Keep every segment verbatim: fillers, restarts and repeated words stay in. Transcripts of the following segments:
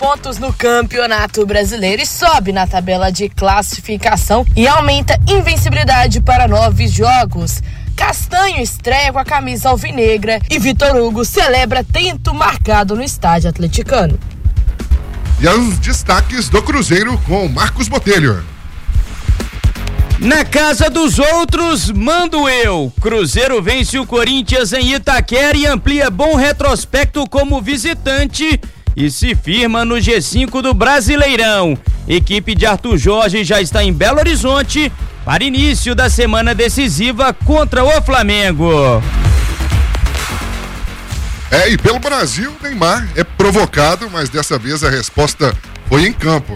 pontos no Campeonato Brasileiro e sobe na tabela de classificação e aumenta invencibilidade para nove jogos. Castanho estreia com a camisa alvinegra e Vitor Hugo celebra tento marcado no estádio atleticano. E os destaques do Cruzeiro com Marcos Botelho. Na casa dos outros, mando eu. Cruzeiro vence o Corinthians em Itaquera e amplia bom retrospecto como visitante e se firma no G cinco do Brasileirão. Equipe de Arthur Jorge já está em Belo Horizonte para início da semana decisiva contra o Flamengo. É, e pelo Brasil, Neymar é provocado, mas dessa vez a resposta foi em campo.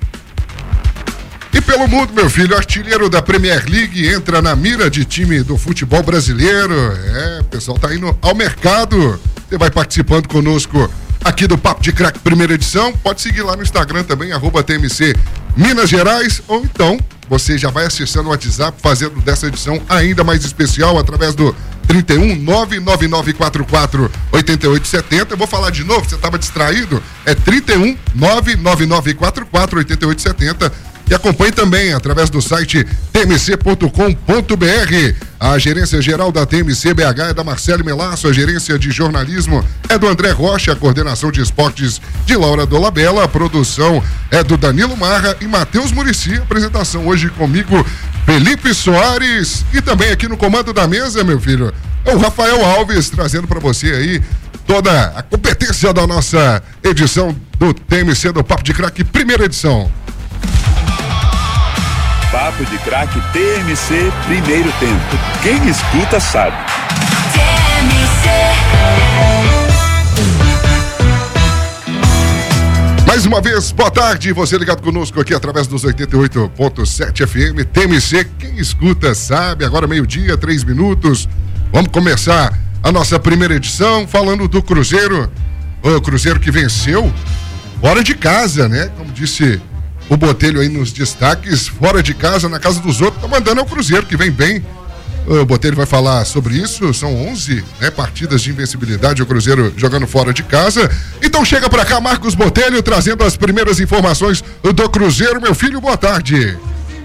E pelo mundo, meu filho, artilheiro da Premier League entra na mira de time do futebol brasileiro. É, o pessoal tá indo ao mercado. Você vai participando conosco aqui do Papo de Craque primeira edição. Pode seguir lá no Instagram também, arroba T M C Minas Gerais, ou então você já vai acessando o WhatsApp, fazendo dessa edição ainda mais especial através do trinta e um, nove nove nove quatro quatro, oito oito sete zero. Eu vou falar de novo, você estava distraído? É trinta e um, nove nove nove quatro quatro, oito oito sete zero. E acompanhe também através do site t m c ponto com ponto b r. A gerência geral da T M C B H é da Marcele Melasso, a gerência de jornalismo é do André Rocha, a coordenação de esportes de Laura Dolabella, a produção é do Danilo Marra e Matheus Muricy. Apresentação hoje comigo, Felipe Soares, e também aqui no comando da mesa, meu filho, é o Rafael Alves, trazendo para você aí toda a competência da nossa edição do T M C do Papo de Craque, primeira edição. Papo de Craque T M C, primeiro tempo. Quem escuta sabe. T M C. Mais uma vez, boa tarde. Você ligado conosco aqui através dos oitenta e oito ponto sete F M. T M C, quem escuta sabe. Agora meio-dia, três minutos. Vamos começar a nossa primeira edição falando do Cruzeiro. O Cruzeiro que venceu fora de casa, né? Como disse o Botelho aí nos destaques, fora de casa, na casa dos outros, tá mandando ao Cruzeiro, que vem bem. O Botelho vai falar sobre isso, são onze, né, partidas de invencibilidade, o Cruzeiro jogando fora de casa. Então chega pra cá, Marcos Botelho, trazendo as primeiras informações do Cruzeiro. Meu filho, boa tarde.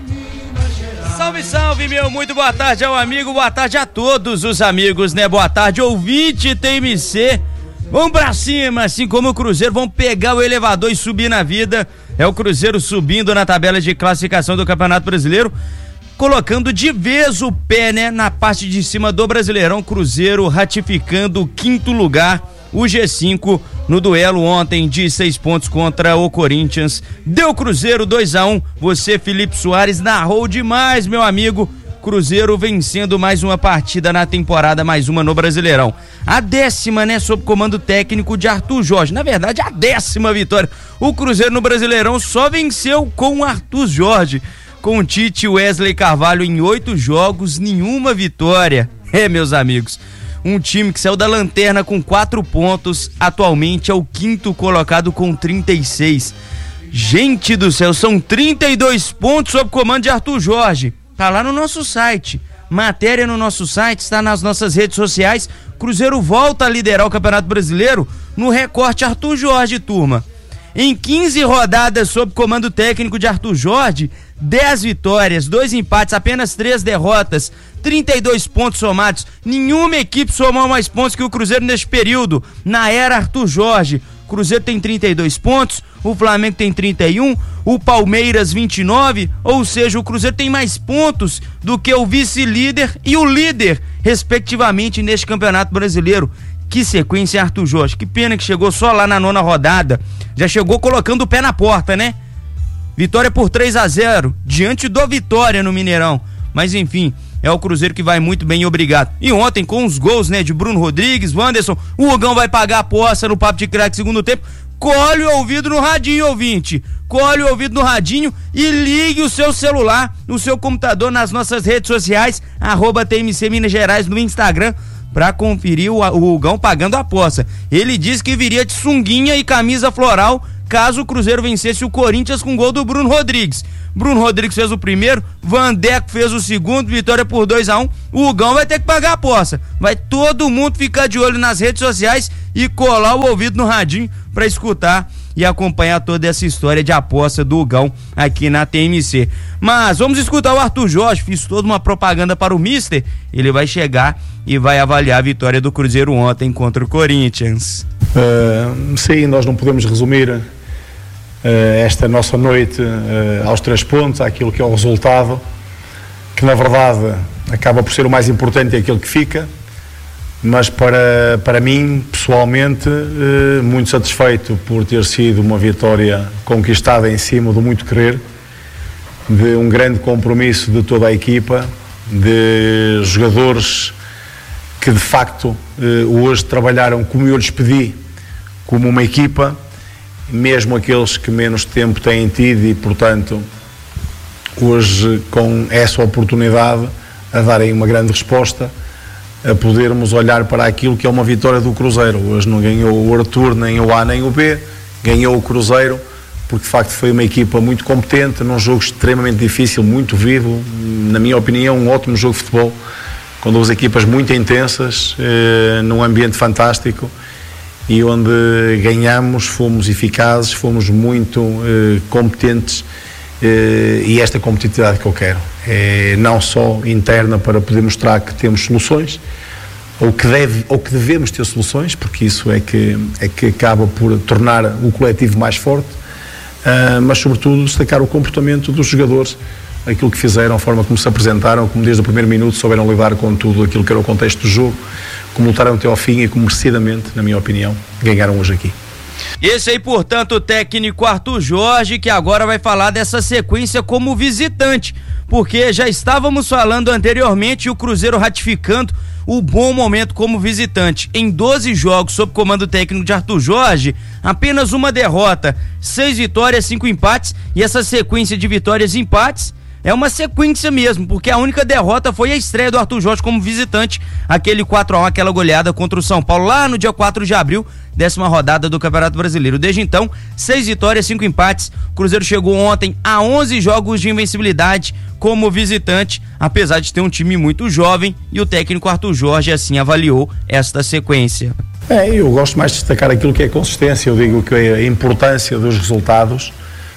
Salve, salve, meu, muito boa tarde ao amigo, boa tarde a todos os amigos, né, boa tarde, ouvinte T M C. Vamos pra cima, assim como o Cruzeiro, vamos pegar o elevador e subir na vida. É o Cruzeiro subindo na tabela de classificação do Campeonato Brasileiro, colocando de vez o pé, né, na parte de cima do Brasileirão. Cruzeiro ratificando o quinto lugar, o G cinco, no duelo ontem de seis pontos contra o Corinthians. Deu Cruzeiro dois a um, você, Felipe Soares, narrou demais, meu amigo. Cruzeiro vencendo mais uma partida na temporada, mais uma no Brasileirão. A décima, né, sob comando técnico de Arthur Jorge. Na verdade, a décima vitória. O Cruzeiro no Brasileirão só venceu com o Arthur Jorge. Com o Tite e Wesley Carvalho em oito jogos, nenhuma vitória. É, meus amigos, um time que saiu da lanterna com quatro pontos, atualmente é o quinto colocado com trinta e seis. Gente do céu, são trinta e dois pontos sob comando de Arthur Jorge. Tá lá no nosso site, matéria no nosso site, está nas nossas redes sociais. Cruzeiro volta a liderar o Campeonato Brasileiro no recorte Arthur Jorge, turma. Em quinze rodadas sob comando técnico de Arthur Jorge, dez vitórias, dois empates, apenas três derrotas, trinta e dois pontos somados. Nenhuma equipe somou mais pontos que o Cruzeiro neste período, na era Arthur Jorge. O Cruzeiro tem trinta e dois pontos, o Flamengo tem trinta e um, o Palmeiras vinte e nove, ou seja, o Cruzeiro tem mais pontos do que o vice-líder e o líder, respectivamente, neste Campeonato Brasileiro. Que sequência, Arthur Jorge, que pena que chegou só lá na nona rodada, já chegou colocando o pé na porta, né? Vitória por três a zero, diante do Vitória no Mineirão, mas enfim, é o Cruzeiro que vai muito bem, obrigado. E ontem com os gols, né, de Bruno Rodrigues, Wanderson, o Hugão vai pagar a poça no Papo de Craque segundo tempo. Colhe o ouvido no radinho, ouvinte, colhe o ouvido no radinho e ligue o seu celular, o seu computador nas nossas redes sociais, arroba T M C Minas Gerais no Instagram, pra conferir o, o Hugão pagando a poça. Ele disse que viria de sunguinha e camisa floral caso o Cruzeiro vencesse o Corinthians com gol do Bruno Rodrigues. Bruno Rodrigues fez o primeiro, Vandeco fez o segundo, vitória por dois a um. O Hugão vai ter que pagar a poça. Vai todo mundo ficar de olho nas redes sociais e colar o ouvido no radinho pra escutar e acompanhar toda essa história de aposta do Gão aqui na T M C. Mas vamos escutar o Arthur Jorge, fiz toda uma propaganda para o Mister, ele vai chegar e vai avaliar a vitória do Cruzeiro ontem contra o Corinthians. Uh, sim, nós não podemos resumir uh, esta nossa noite uh, aos três pontos, àquilo que é o resultado, que na verdade acaba por ser o mais importante e aquilo que fica, mas para, para mim, pessoalmente, uh, muito satisfeito por ter sido uma vitória conquistada em cima do muito querer, de um grande compromisso de toda a equipa, de jogadores que de facto hoje trabalharam como eu lhes pedi, como uma equipa, mesmo aqueles que menos tempo têm tido e portanto hoje com essa oportunidade a darem uma grande resposta, a podermos olhar para aquilo que é uma vitória do Cruzeiro. Hoje não ganhou o Arthur, nem o A nem o B, ganhou o Cruzeiro, porque de facto foi uma equipa muito competente, num jogo extremamente difícil, muito vivo, na minha opinião um ótimo jogo de futebol, com duas equipas muito intensas, eh, num ambiente fantástico, e onde ganhamos, fomos eficazes, fomos muito eh, competentes, eh, e esta competitividade que eu quero, é não só interna para poder mostrar que temos soluções, ou que, deve, ou que devemos ter soluções, porque isso é que, é que acaba por tornar o coletivo mais forte, uh, mas sobretudo destacar o comportamento dos jogadores, aquilo que fizeram, a forma como se apresentaram, como desde o primeiro minuto souberam lidar com tudo aquilo que era o contexto do jogo, como lutaram até ao fim e como merecidamente, na minha opinião, ganharam hoje aqui. Esse aí, portanto, o técnico Arthur Jorge, que agora vai falar dessa sequência como visitante, porque já estávamos falando anteriormente e o Cruzeiro ratificando o bom momento como visitante. Em doze jogos sob comando técnico de Arthur Jorge, apenas uma derrota, seis vitórias, cinco empates, e essa sequência de vitórias e empates é uma sequência mesmo, porque a única derrota foi a estreia do Arthur Jorge como visitante, aquele quatro a um, aquela goleada contra o São Paulo lá no dia quatro de abril, décima rodada do Campeonato Brasileiro. Desde então, seis vitórias, cinco empates. O Cruzeiro chegou ontem a onze jogos de invencibilidade como visitante, apesar de ter um time muito jovem, e o técnico Arthur Jorge assim avaliou esta sequência. É, eu gosto mais de destacar aquilo que é consistência. Eu digo que a importância dos resultados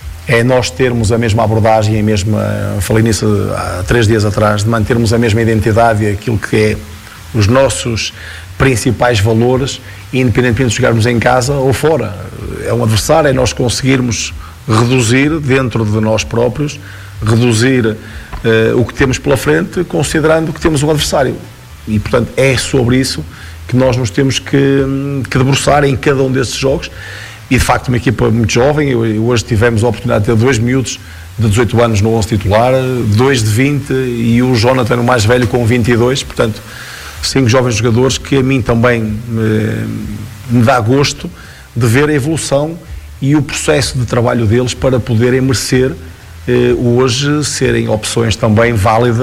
é nós termos a mesma abordagem, a mesma, falei nisso há três dias atrás, de mantermos a mesma identidade e aquilo que é os nossos principais valores, independentemente de jogarmos em casa ou fora. É um adversário, é nós conseguirmos reduzir dentro de nós próprios, reduzir uh, o que temos pela frente, considerando que temos um adversário. E, portanto, é sobre isso que nós nos temos que, que debruçar em cada um desses jogos. E, de facto, uma equipa muito jovem. Eu, eu hoje tivemos a oportunidade de ter dois miúdos de dezoito anos no onze titular, dois de vinte e o Jonathan, o mais velho, com vinte e dois. Portanto, cinco jovens jogadores que a mim também me, me dá gosto de ver a evolução e o processo de trabalho deles para poderem merecer eh, hoje serem opções também válidas